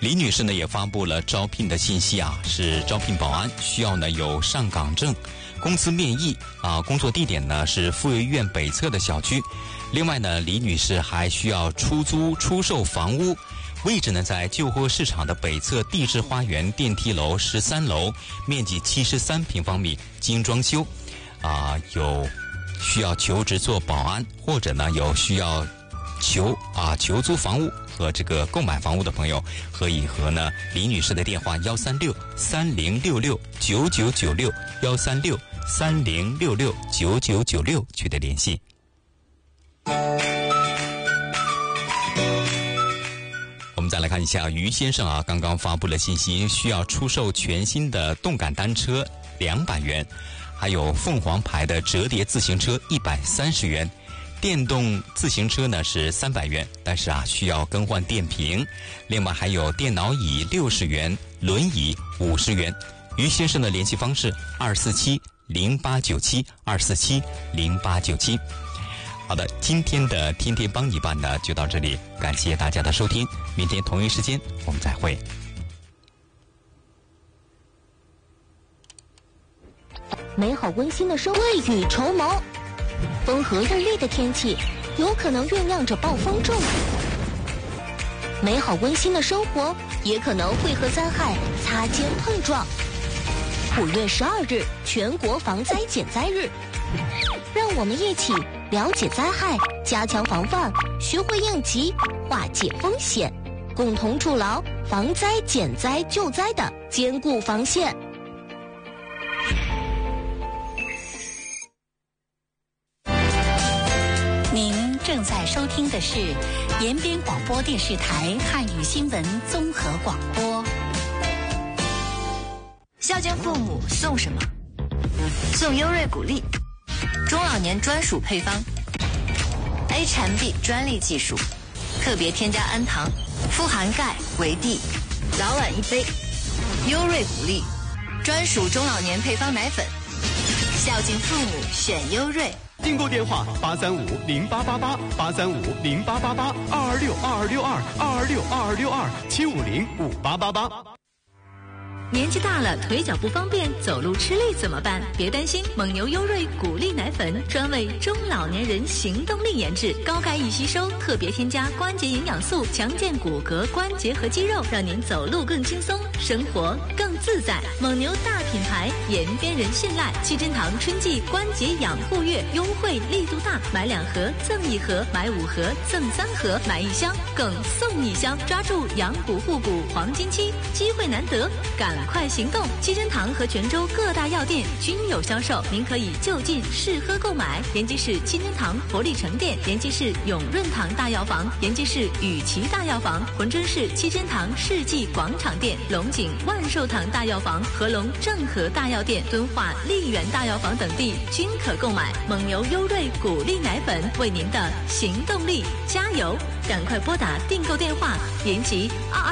李女士呢也发布了招聘的信息啊，是招聘保安，需要呢有上岗证，公司面议啊，工作地点呢是妇幼医院北侧的小区。另外呢，李女士还需要出售房屋，位置呢在旧货市场的北侧地质花园电梯楼13楼，面积73平方米，精装修。有需要求职做保安，或者呢有需要求租房屋和这个购买房屋的朋友，可以和呢李女士的电话136-3066-9996，136-3066-9996取得联系。我们再来看一下于先生啊，刚刚发布了信息，需要出售全新的动感单车200元，还有凤凰牌的折叠自行车130元，电动自行车呢是300元，但是需要更换电瓶。另外还有电脑椅60元，轮椅50元。于先生的联系方式247-0897，247-0897。好的，今天的天天帮你办呢就到这里，感谢大家的收听，明天同一时间我们再会。 美好温馨的生未雨绸缪，风和日丽的天气有可能酝酿着暴风骤雨，美好温馨的生活也可能会和灾害擦肩碰撞。5月12日全国防灾减灾日，让我们一起了解灾害，加强防范，学会应急，化解风险，共同筑牢防灾减灾救灾的坚固防线。 您正在收听的是延边广播电视台汉语新闻综合广播。 孝敬父母送什么？送优瑞谷粒，中老年专属配方 ，A 产 B 专利技术，特别添加氨糖，富含钙、维 D， 早晚1杯。优瑞谷粒，专属中老年配方奶粉，孝敬父母选优瑞。 订购电话835-08888，835-08888，226-2262，226-2262，750-5888。 年纪大了，腿脚不方便，走路吃力怎么办？别担心，蒙牛优瑞谷粒奶粉专为中老年人行动力研制，高钙易吸收，特别添加关节营养素，强健骨骼、关节和肌肉，让您走路更轻松，生活更自在。蒙牛大品牌，延边人信赖。七珍堂春季关节养护月优惠力度大，买2盒赠1盒，买5盒赠3盒，买1箱更送1箱，抓住养骨护骨黄金期，机会难得，赶快行动！七珍堂和泉州各大药店均有销售，您可以就近试喝购买。延吉市七珍堂活力城店，延吉市永润堂大药房，延吉市雨琦大药房，珲春市七珍堂世纪广场店，龙井万寿堂大药房，合龙正和大药店，敦化丽园大药房等地均可购买。蒙牛优瑞谷粒奶粉，为您的行动力加油！赶快拨打订购电话：延吉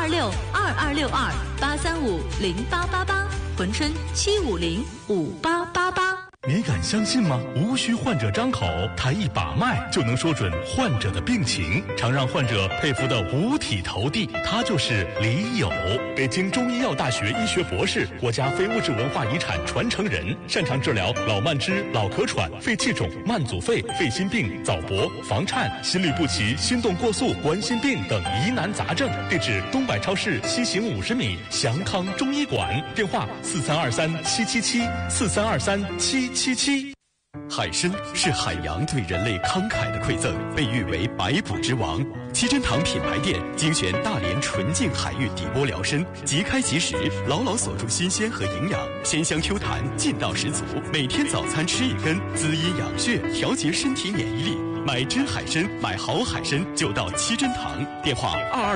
226-2262-835-0888，珲春750-5888。 你敢相信吗？无需患者张口，抬一把脉就能说准患者的病情，常让患者佩服的五体投地。他就是李友，北京中医药大学医学博士，国家非物质文化遗产传承人，擅长治疗老慢支、老咳喘、肺气肿、慢阻肺、肺心病、早搏、房颤、心律不齐、心动过速、冠心病等疑难杂症。地址：东百超市西行50米，祥康中医馆。电话：4323-777，4323-777。 海参是海洋对人类慷慨的馈赠，被誉为百补之王。七珍堂品牌店精选大连纯净海域底波疗参，即开即食，牢牢锁住新鲜和营养，鲜香 Q 弹，劲道十足。每天早餐吃1根，滋阴养血，调节身体免疫力。买真海参，买好海参就到七珍堂。电话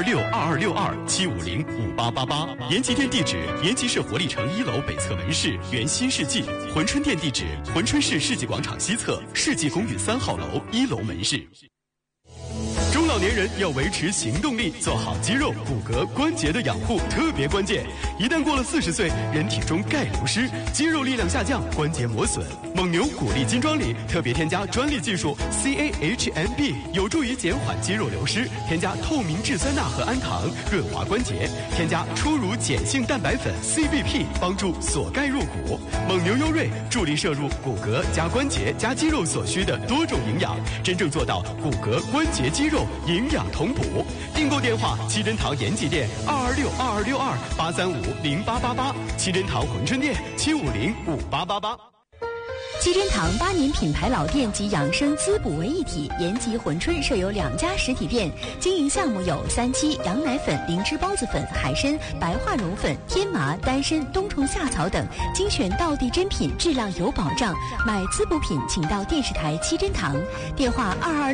226-2262-750-5888。延吉店地址：延吉市活力城1楼北侧门市原新世纪。珲春店地址：珲春市世纪广场西侧世纪公寓3号楼1楼门市。中老老年人要维持行动力，做好肌肉、骨骼、关节的养护特别关键。一旦过了40岁，人体中钙流失，肌肉力量下降，关节磨损。蒙牛骨力金装里特别添加专利技术 CAHMB， 有助于减缓肌肉流失。添加透明质酸钠和氨糖，润滑关节。添加初乳碱性蛋白粉 CBP， 帮助锁钙入骨。蒙牛优瑞助力摄入骨骼加关节加肌肉所需的多种营养，真正做到骨骼、关节、肌肉营养同补。订购电话：七珍堂延吉店2262262835888，七珍堂珲春店7505888。 七珍堂8年品牌老店及养生滋补为一体，延吉、珲春设有2家实体店，经营项目有3七、羊奶粉、灵芝孢子粉、海参、白化绒粉、天麻、丹参、冬虫夏草等，精选道地珍品，质量有保障。买滋补品请到电视台七珍堂，电话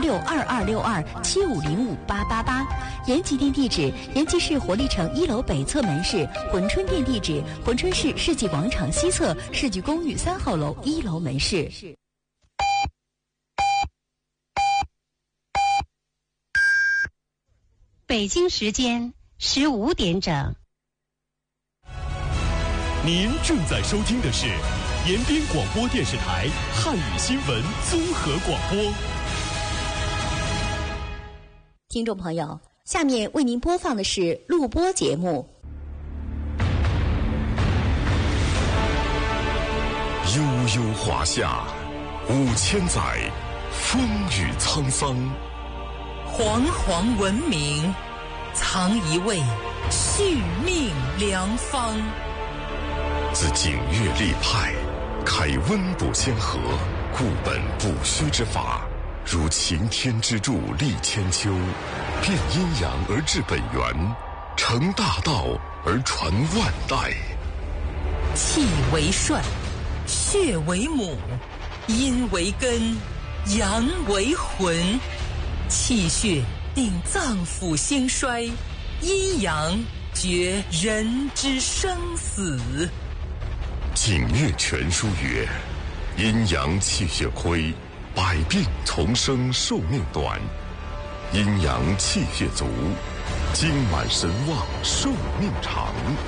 226226275058888。延吉店地址：延吉市活力城1楼北侧门市；珲春店地址：珲春市世纪广场西侧世纪公寓3号楼1楼门市。 北京时间15点整。 您正在收听的是延边广播电视台汉语新闻综合广播。 听众朋友，下面为您播放的是录播节目。 悠悠华夏5000载，风雨沧桑。 煌煌文明，藏一位续命良方。 自景岳立派，开温补先河，固本补虚之法，如擎天之柱立千秋，变阴阳而治本源，成大道而传万代。 气为帅，血为母，阴为根，阳为魂。气血定脏腑兴衰，阴阳决人之生死。 景岳全书曰：阴阳气血亏，百病丛生，寿命短；阴阳气血足，精满神旺，寿命长。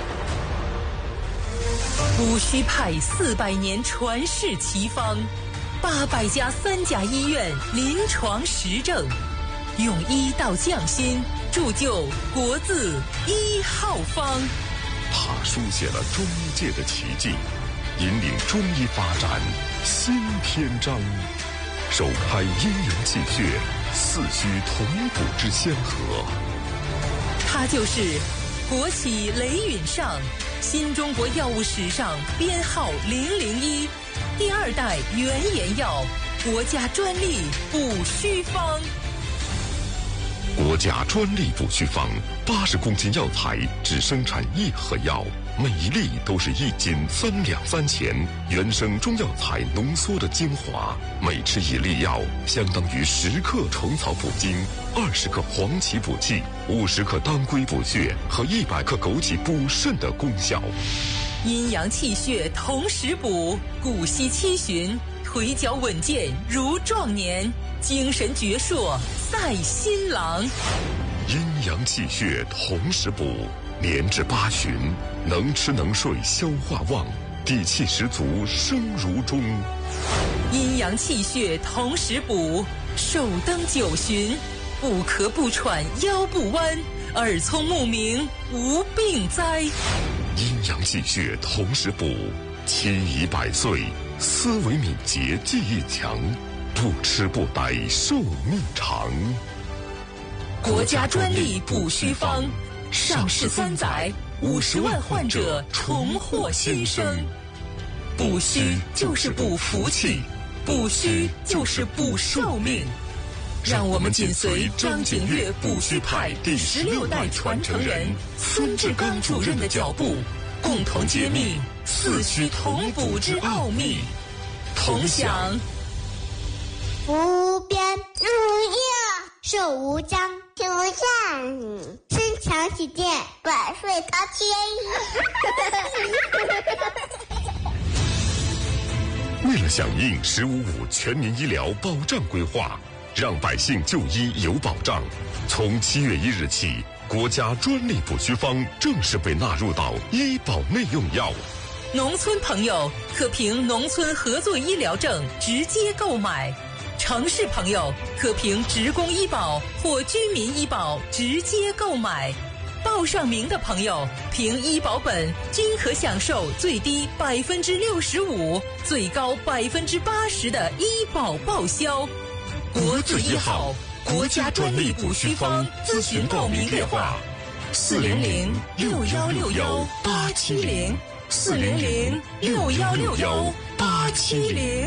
补虚派400年传世奇方，800家3甲医院临床实证，用医道匠心，铸就国字1号方。 他书写了中医界的奇迹，引领中医发展新篇章，首开阴阳气血四虚同补之先河。 他就是国企雷允上，新中国药物史上编号001，第2代原研药，国家专利补虚方。 国家专利补虚方，80公斤药材只生产1盒药，每一粒都是1斤3两3钱，原生中药材浓缩的精华，每吃1粒药相当于10克虫草补精，20克黄芪补气，50克当归补血和100克枸杞补肾的功效。 阴阳气血同时补，骨息七旬，腿脚稳健如壮年，精神矍铄赛新郎。 阴阳气血同时补，年至8旬，能吃能睡，消化旺，底气十足，生如钟。 阴阳气血同时补，寿登9旬，不咳不喘，腰不弯，耳聪目明，无病灾。 阴阳气血同时补，期已100岁，思维敏捷，记忆强，不吃不呆，寿命长。 国家专利补虚方，上市3载，50万患者重获新生。补虚就是补福气，补虚就是补寿命。让我们紧随张景岳补虚派第16代传承人孙志刚主任的脚步，共同揭秘四虚同补之奥秘，同享无边无涯，寿无疆，天无限，身强体健，百岁高天。为了响应“15+5”全民医疗保障规划， 让百姓就医有保障。从7月1日起，国家专利补虚方正式被纳入到医保内用药。 农村朋友可凭农村合作医疗证直接购买，城市朋友可凭职工医保或居民医保直接购买。报上名的朋友凭医保本均可享受最低65%、最高80%的医保报销。国字一号，国家专利补虚方，咨询报名电话：400-616-870，400-616-870。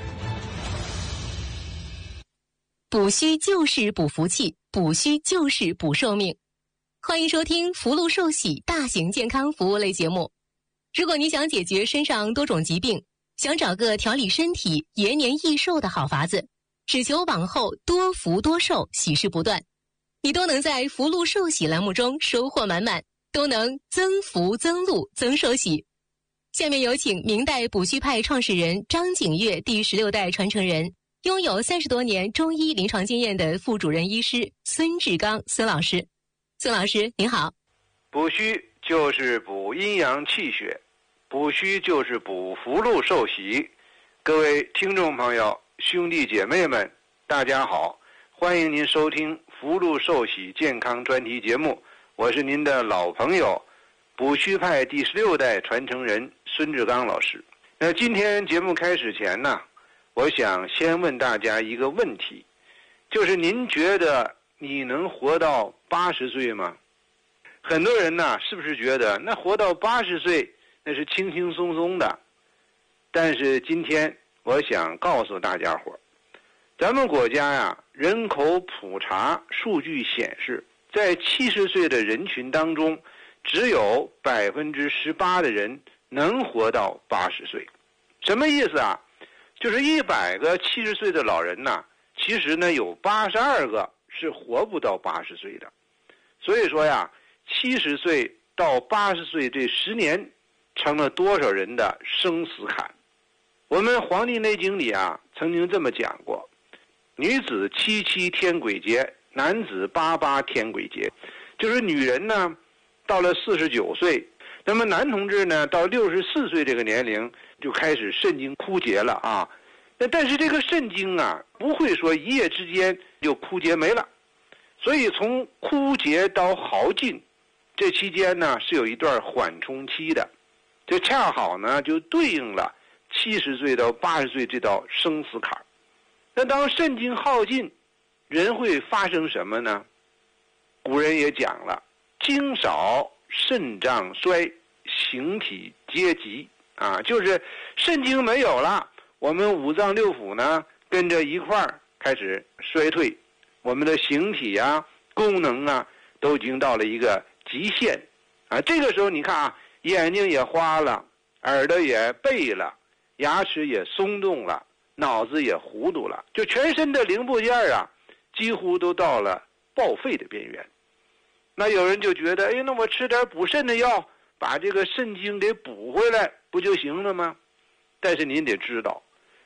补虚就是补福气，补虚就是补寿命。欢迎收听福禄寿喜大型健康服务类节目。如果你想解决身上多种疾病，想找个调理身体、延年益寿的好法子，只求往后多福多寿，喜事不断，你都能在福禄寿喜栏目中收获满满，都能增福增禄增寿喜。下面有请明代补虚派创始人张景岳第16代传承人，拥有30多年中医临床经验的副主任医师孙志刚孙老师。孙老师您好。 补虚就是补阴阳气血，补虚就是补福禄寿喜。各位听众朋友、兄弟姐妹们，大家好，欢迎您收听福禄寿喜健康专题节目，我是您的老朋友补虚派第16代传承人孙志刚老师。那今天节目开始前呢，我想先问大家一个问题，就是您觉得你能活到80岁吗？很多人呢，是不是觉得那活到80岁那是轻轻松松的？但是今天我想告诉大家伙，咱们国家呀，人口普查数据显示，在70岁的人群当中，只有18%的人能活到80岁。什么意思啊？就是100个70岁的老人呢，其实呢有82个是活不到80岁的。所以说呀，70岁到80岁这10年成了多少人的生死坎。我们《黄帝内经》里啊曾经这么讲过，女子77天癸劫，男子88天癸劫。就是女人呢到了49岁，那么男同志呢到64岁这个年龄就开始肾经枯竭了啊。但是这个肾经啊不会说一夜之间就枯竭没了，所以从枯竭到耗尽这期间呢是有一段缓冲期的，这恰好呢就对应了70岁到80岁这道生死坎。那当肾经耗尽，人会发生什么呢？古人也讲了，精少肾脏衰，形体皆急啊，就是肾经没有了，我们五脏六腑呢跟着一块儿开始衰退，我们的形体啊功能啊都已经到了一个极限啊。这个时候你看啊，眼睛也花了，耳朵也背了，牙齿也松动了，脑子也糊涂了，就全身的零部件啊几乎都到了报废的边缘。那有人就觉得，那我吃点补肾的药，把这个肾经给补回来不就行了吗？但是您得知道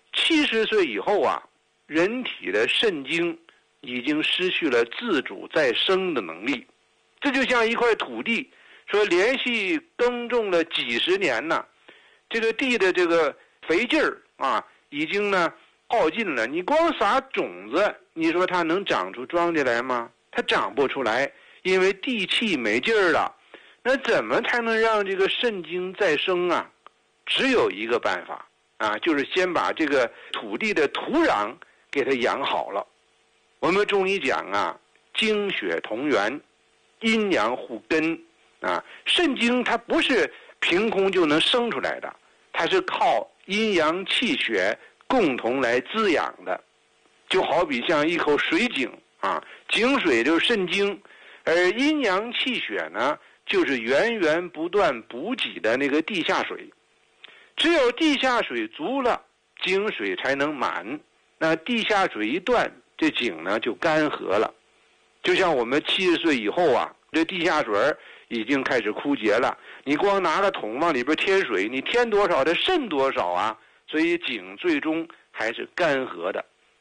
，70岁以后啊，人体的肾经已经失去了自主再生的能力。这就像一块土地，说连续耕种了几十年呢，这个地的这个肥劲儿啊已经呢耗尽了，你光撒种子，你说它能长出庄稼来吗？它长不出来，因为地气没劲儿了。那怎么才能让这个肾经再生啊？只有一个办法啊，就是先把这个土地的土壤给它养好了。我们中医讲啊，精血同源，阴阳互根啊。肾经它不是凭空就能生出来的，它是靠阴阳气血共同来滋养的。就好比像一口水井啊，井水就是肾经，而阴阳气血呢就是源源不断补给的那个地下水。只有地下水足了，井水才能满。那地下水一断，这井呢就干涸了。就像我们70岁以后啊，这地下水已经开始枯竭了，你光拿个桶往里边添水，你添多少它渗多少啊，所以井最终还是干涸的。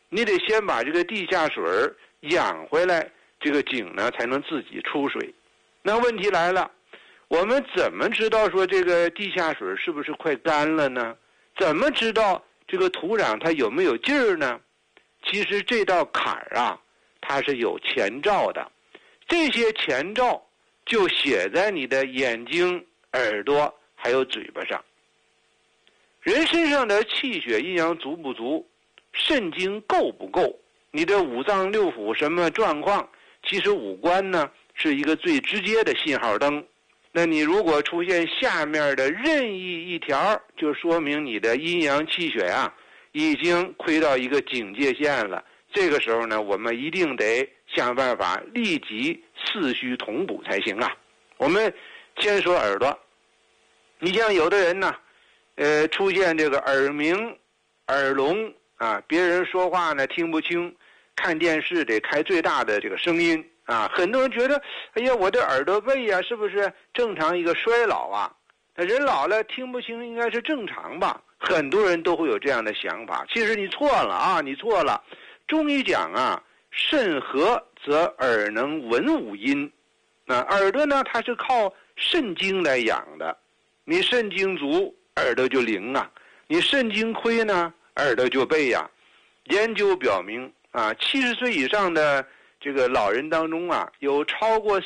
你得先把这个地下水养回来，这个井呢才能自己出水。那问题来了，我们怎么知道说这个地下水是不是快干了呢？怎么知道这个土壤它有没有劲儿呢？其实这道坎儿啊，它是有前兆的，这些前兆就写在你的眼睛、耳朵还有嘴巴上。人身上的气血阴阳足不足，肾精够不够，你的五脏六腑什么状况，其实五官呢是一个最直接的信号灯。那你如果出现下面的任意一条，就说明你的阴阳气血啊已经亏到一个警戒线了。这个时候呢，我们一定得想办法立即四虚同补才行啊。我们先说耳朵，你像有的人呢，出现这个耳鸣、耳聋啊，别人说话呢听不清，看电视得开最大的这个声音啊。很多人觉得，哎呀，我的耳朵背啊，是不是正常一个衰老啊？那人老了听不清应该是正常吧？很多人都会有这样的想法。其实你错了啊，你错了。中医讲啊，肾和则耳能闻五音。耳朵呢，它是靠肾精来养的。你肾精足，耳朵就灵啊；你肾精亏呢，耳朵就背呀。研究表明啊，70岁以上的这个老人当中啊，有超过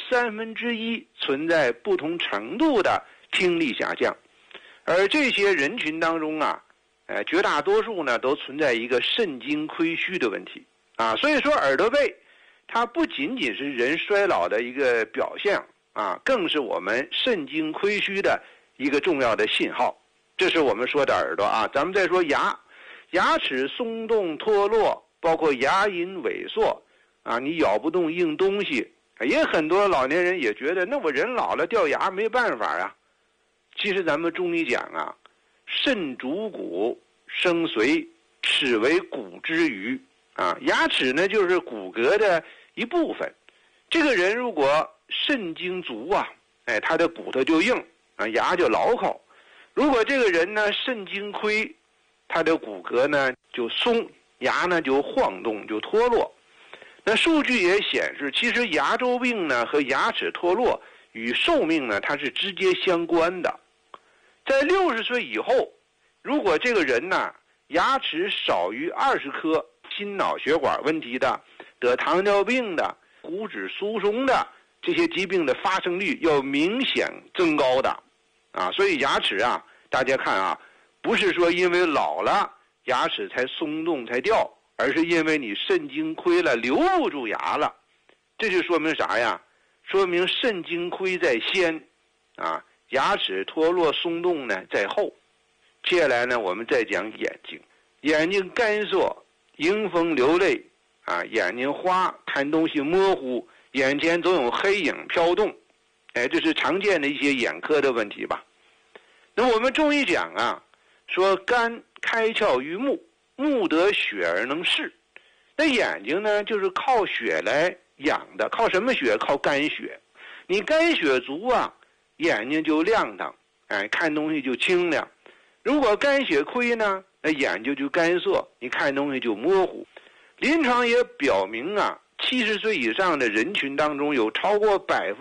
1/3存在不同程度的听力下降，而这些人群当中啊，绝大多数呢都存在一个肾精亏虚的问题啊。所以说耳朵背，它不仅仅是人衰老的一个表现啊，更是我们肾精亏虚的一个重要的信号。这是我们说的耳朵啊。咱们再说牙，牙齿松动脱落，包括牙龈萎缩啊，你咬不动硬东西，也很多老年人也觉得，那我人老了掉牙没办法啊。其实咱们中医讲啊，肾主骨，生髓，齿为骨之余啊。牙齿呢就是骨骼的一部分。这个人如果肾精足啊，他的骨头就硬啊，牙就牢靠。如果这个人呢肾精亏，他的骨骼呢就松，牙呢就晃动，就脱落。那数据也显示，其实牙周病呢和牙齿脱落与寿命呢它是直接相关的。在60岁以后，如果这个人呢牙齿少于20颗，心脑血管问题的、得糖尿病的、骨质疏松的这些疾病的发生率要明显增高的啊。所以牙齿啊，大家看啊，不是说因为老了牙齿才松动才掉，而是因为你肾精亏了，留不住牙了。这就说明啥呀？说明肾精亏在先啊，牙齿脱落松动呢在后。接下来呢，我们再讲眼睛。眼睛干涩、迎风流泪啊，眼睛花，看东西模糊，眼前总有黑影飘动，这是常见的一些眼科的问题吧。那我们中医讲啊，说肝开窍于目，目得血而能视。那眼睛呢，就是靠血来养的，靠什么血？靠肝血。你肝血足啊，眼睛就亮堂，看东西就清亮。如果肝血亏呢，那眼睛就干涩，你看东西就模糊。临床也表明啊，70岁以上的人群当中，有超过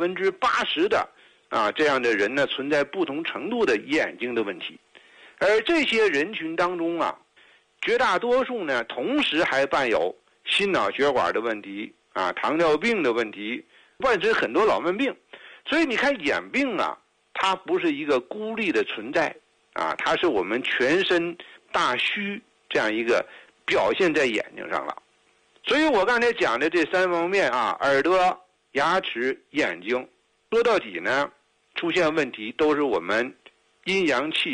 80%的这样的人呢，存在不同程度的眼睛的问题。而这些人群当中啊，绝大多数呢，同时还伴有心脑血管的问题啊、糖尿病的问题，伴随很多老慢病。所以你看眼病啊，它不是一个孤立的存在啊，它是我们全身大虚这样一个表现在眼睛上了。所以我刚才讲的这3方面啊，耳朵、牙齿、眼睛，说到底呢，出现问题都是我们阴阳气